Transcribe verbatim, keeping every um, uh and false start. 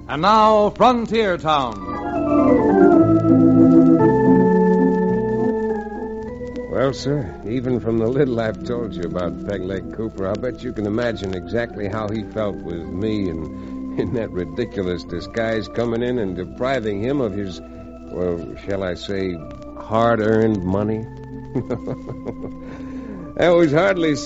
And now, Frontier Town. Well, sir, even from the little I've told you about Pegleg Cooper, I'll bet you can imagine exactly how he felt with me and in that ridiculous disguise coming in and depriving him of his, well, shall I say, hard-earned money. That was hardly